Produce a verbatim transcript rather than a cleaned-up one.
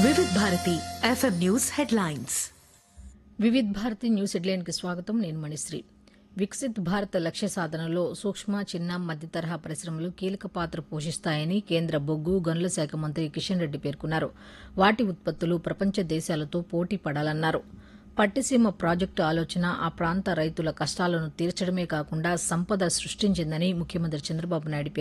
వివిధ Bharati FM news headlines. Vividh Bharati news హెడ్లైన్కి స్వాగతం. నేను మణిశ్రీ. వికసిత్ భారత్ లక్ష్య సాధనలో సూక్ష్మ, చిన్న, మధ్య తరహా పరిశ్రమలు కీలక పాత్ర పోషిస్తాయని కేంద్ర బొగ్గు, గనుల శాఖ మంత్రి కిషన్ రెడ్డి పేర్కొన్నారు. వాటి ఉత్పత్తులు ప్రపంచ దేశాలతో పోటీ పడాలన్నారు. పట్టిసీమ ప్రాజెక్టు ఆలోచన ఆ ప్రాంత రైతుల కష్టాలను తీర్చడమే కాకుండా సంపద సృష్టించిందని ముఖ్యమంత్రి చంద్రబాబు నాయుడు